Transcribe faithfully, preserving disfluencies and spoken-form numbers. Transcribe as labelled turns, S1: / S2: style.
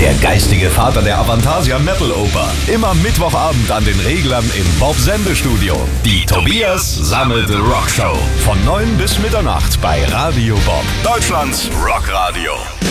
S1: Der geistige Vater der Avantasia Metal Oper. Immer Mittwochabend an den Reglern im Bob Sendestudio. Die Tobias Sammelt Rockshow. Von neun bis Mitternacht bei Radio Bob. Deutschlands Rockradio.